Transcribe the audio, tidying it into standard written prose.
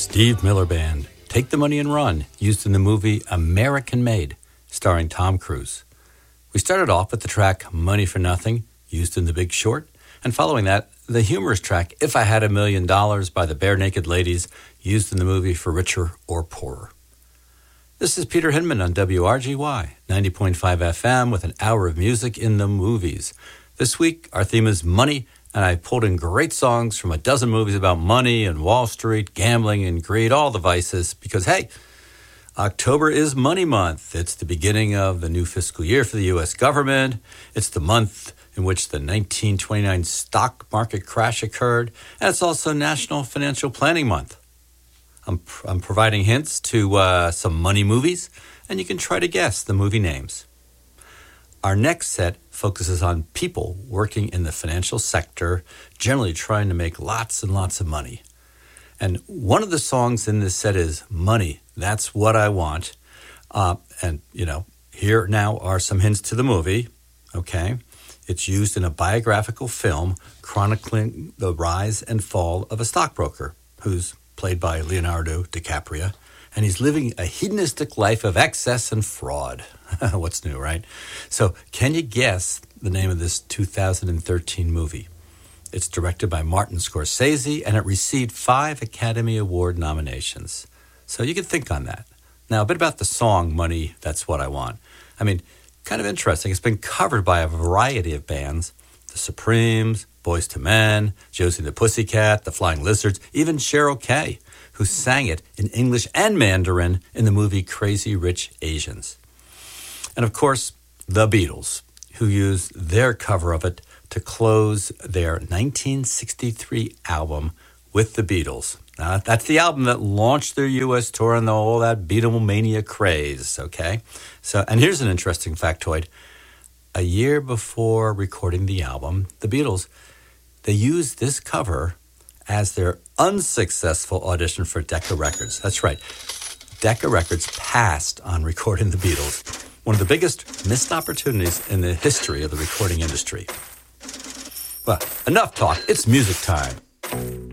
Steve Miller Band, Take the Money and Run, used in the movie American Made, starring Tom Cruise. We started off with the track Money for Nothing, used in The Big Short, and following that, the humorous track If I Had $1 Million by the Bare Naked Ladies, used in the movie For Richer or Poorer. This is Peter Hinman on WRGY, 90.5 FM, with an hour of music in the movies. This week, our theme is money, and I pulled in great songs from a dozen movies about money and Wall Street, gambling and greed, all the vices, because, hey, October is Money Month. It's the beginning of the new fiscal year for the U.S. government. It's the month in which the 1929 stock market crash occurred, and it's also National Financial Planning Month. I'm providing hints to some money movies, and you can try to guess the movie names. Our next set focuses on people working in the financial sector, generally trying to make lots and lots of money. And one of the songs in this set is Money, That's What I Want. Here now are some hints to the movie, okay? It's used in a biographical film chronicling the rise and fall of a stockbroker who's played by Leonardo DiCaprio, and he's living a hedonistic life of excess and fraud. What's new, right? So can you guess the name of this 2013 movie? It's directed by Martin Scorsese, and it received 5 Academy Award nominations. So you can think on that. Now, a bit about the song, Money, That's What I Want. I mean, kind of interesting. It's been covered by a variety of bands. The Supremes, Boyz II Men, Josie and the Pussycat, the Flying Lizards, even Cheryl Kay, who sang it in English and Mandarin in the movie Crazy Rich Asians. And of course, the Beatles, who used their cover of it to close their 1963 album With the Beatles. Now, that's the album that launched their U.S. tour and all that Beatlemania craze, okay? So, and here's an interesting factoid. A year before recording the album, the Beatles, they used this cover as their unsuccessful audition for Decca Records. That's right. Decca Records passed on recording the Beatles, one of the biggest missed opportunities in the history of the recording industry. Well, enough talk. It's music time.